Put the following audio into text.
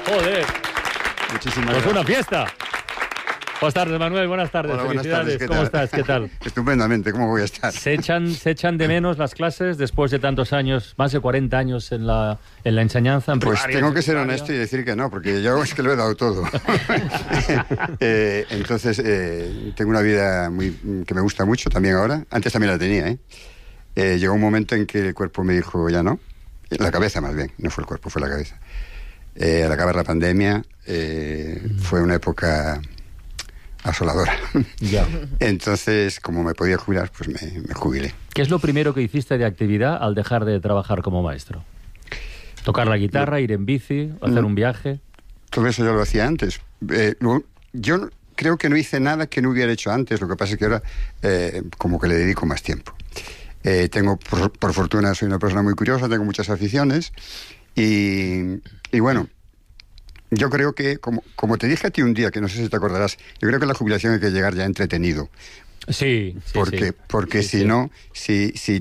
Joder. Muchísimas Pues gracias. una fiesta. Buenas tardes, Manuel. Buenas tardes. Hola, buenas Felicidades. tardes, ¿qué ¿Cómo tal? estás? ¿Qué tal? Estupendamente, ¿cómo voy a estar? ¿Se echan de menos las clases después de tantos años, más de 40 años en la enseñanza? En Pues primaria, tengo que ser secundaria? honesto y decir que no, porque yo es que lo he dado todo. Entonces, tengo una vida que me gusta mucho también ahora. Antes también la tenía, llegó un momento en que el cuerpo me dijo, ya no. La cabeza más bien, no fue el cuerpo, fue la cabeza. Al acabar la pandemia, fue una época asoladora. Ya. Entonces, como me podía jubilar, pues me jubilé. ¿Qué es lo primero que hiciste de actividad al dejar de trabajar como maestro? ¿Tocar la guitarra, ir en bici, hacer un viaje? Todo eso yo lo hacía antes. Yo creo que no hice nada que no hubiera hecho antes. Lo que pasa es que ahora como que le dedico más tiempo. Tengo, por fortuna, soy una persona muy curiosa, tengo muchas aficiones y bueno, yo creo que, como te dije a ti un día, que no sé si te acordarás, yo creo que la jubilación hay que llegar ya entretenido. Sí, sí, Porque sí. si Sí. no, si